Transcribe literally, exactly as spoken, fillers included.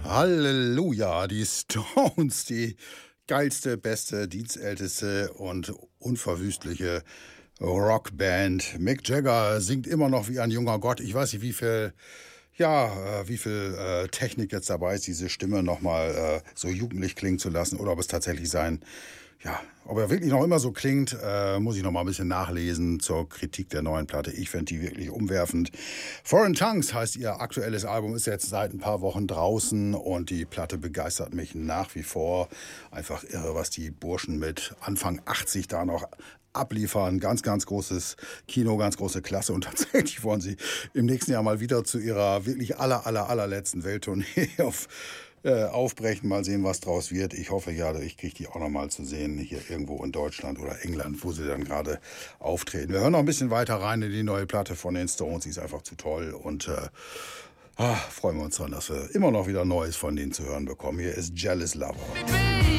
Halleluja, die Stones, die geilste, beste, dienstälteste und unverwüstliche Rockband. Mick Jagger singt immer noch wie ein junger Gott. Ich weiß nicht, wie viel, ja, äh, wie viel äh, Technik jetzt dabei ist, diese Stimme nochmal äh, so jugendlich klingen zu lassen oder ob es tatsächlich sein, ja, ob er wirklich noch immer so klingt, äh, muss ich noch mal ein bisschen nachlesen zur Kritik der neuen Platte. Ich finde die wirklich umwerfend. Foreign Tongues heißt ihr aktuelles Album, ist jetzt seit ein paar Wochen draußen und die Platte begeistert mich nach wie vor. Einfach irre, was die Burschen mit Anfang achtzig da noch abliefern. Ganz, ganz großes Kino, ganz große Klasse und tatsächlich wollen sie im nächsten Jahr mal wieder zu ihrer wirklich aller, aller, allerletzten Welttournee auf Äh, aufbrechen, mal sehen, was draus wird. Ich hoffe ja, ich kriege die auch noch mal zu sehen, hier irgendwo in Deutschland oder England, wo sie dann gerade auftreten. Wir hören noch ein bisschen weiter rein in die neue Platte von den Stones, die ist einfach zu toll und äh, ah, freuen wir uns dran, dass wir immer noch wieder Neues von denen zu hören bekommen. Hier ist Jealous Lover.